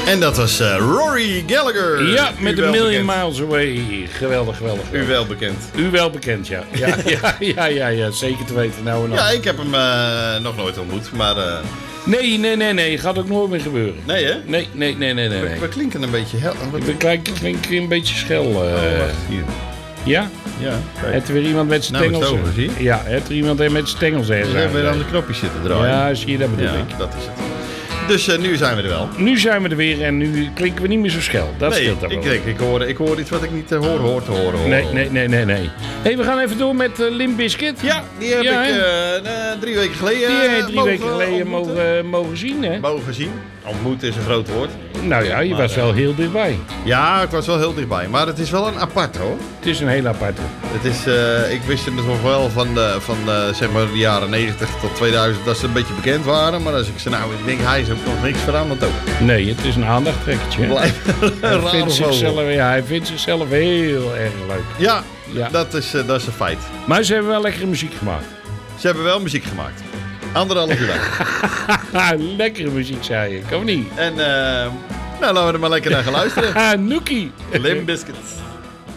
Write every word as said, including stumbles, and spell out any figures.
En dat was uh, Rory Gallagher. Ja, met U A Million bekend. Miles Away. Geweldig, geweldig. U wel bekend. U wel bekend, ja. Ja, ja, ja, ja, ja, zeker te weten. Nou en dan. Ja, ik heb hem uh, nog nooit ontmoet, maar... Uh... Nee, nee, nee, nee. Gaat ook nooit meer gebeuren. Nee, hè? Nee, nee, nee, nee, nee. We, we klinken een beetje... Hel- We klinken, klinken een beetje schel. Uh... Oh, wacht, hier. Ja? Ja, kijk. Heeft er weer iemand met zijn Nou, stengels? het over, zie je? Ja, heeft er iemand met zijn stengels ergens Dus hebben we aan? dan de knopjes zitten draaien. Ja, zie je, dat bedoel Ja, ik. dat is het. Dus uh, nu zijn we er wel. Nu zijn we er weer en nu klinken we niet meer zo schel. Dat nee, scheelt ook ik wel. denk, ik hoor, ik hoor iets wat ik niet uh, hoor, hoor te horen. Hoor. Nee, nee, nee, nee, nee. Hey, we gaan even door met uh, Limp Bizkit. Ja, die heb Ja, ik hè? uh, uh, drie weken geleden Die heb je uh, drie mogen weken geleden ontmoeten. mogen, mogen zien, hè? Mogen zien. Ontmoeten is een groot woord. Nou ja, je Maar, was wel heel dichtbij. Ja, ik was wel heel dichtbij. Maar het is wel een apart hoor. Het is een heel aparte. Het is, uh, ik wist het nog wel van, de, van uh, zeg maar de jaren negentig tot tweeduizend dat ze een beetje bekend waren. Maar als ik ze nou, ik denk hij is ook nog niks veranderd ook. Nee, het is een aandachttrekkertje. hè? Blijf Hij een vindt, rare zichzelf, vogel. ja, hij vindt zichzelf heel erg leuk. Ja, Ja. Dat, is, uh, dat is een feit. Maar ze hebben wel lekkere muziek gemaakt. Ze hebben wel muziek gemaakt. Anderhalf uur lang. Lekkere muziek, zei je. Kan niet. En uh, nou, laten we er maar lekker naar gaan luisteren. Ah, Nookie. Limp Bizkit.